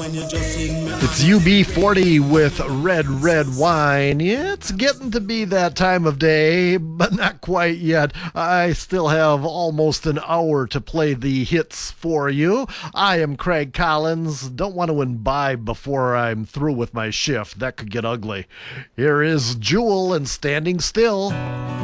It's UB40 with Red Red Wine. It's getting to be that time of day, but not quite yet. I still have almost an hour to play the hits for you. I am Craig Collins. Don't want to imbibe before I'm through with my shift. That could get ugly. Here is Jewel and Standing Still.